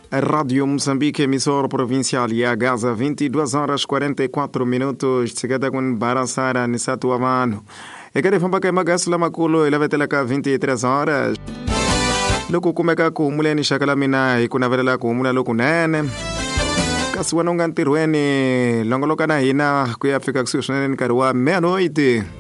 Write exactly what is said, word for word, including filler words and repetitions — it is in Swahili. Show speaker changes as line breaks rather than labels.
Rádio Moçambique, emissora provincial ya Gaza, vinte e duas horas quarenta e quatro minutos. Tsigada kun barasara ni satu amano. Ekare famba kai magasula makulo ilavetela ka vinte e três horas. Loko kumeka ku muleni shakala mina ikunavelela ku mula loko nene. Kasuwanonga ntirweni longoloka na hina kuyafika kusushunene nkarhi wa meia-noite.